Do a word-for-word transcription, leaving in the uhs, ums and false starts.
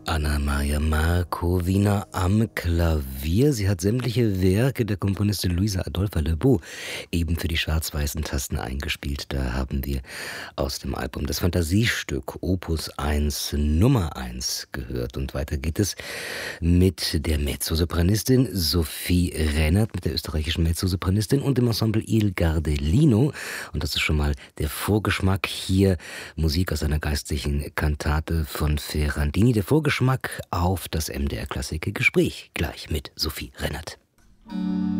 Anna-Maria Markowina am Klavier. Sie hat sämtliche Werke der Komponistin Luisa Adolpha Le Beau eben für die schwarz-weißen Tasten eingespielt. Da haben wir aus dem Album das Fantasiestück Opus eins Nummer eins gehört. Und weiter geht es mit der Mezzosopranistin Sophie Rennert, mit der österreichischen Mezzosopranistin und dem Ensemble Il Gardelino. Und das ist schon mal der Vorgeschmack. Hier Musik aus einer geistlichen Kantate von Ferrandini. Der Vorgeschmack auf das M D R Klassik Gespräch gleich mit Sophie Rennert.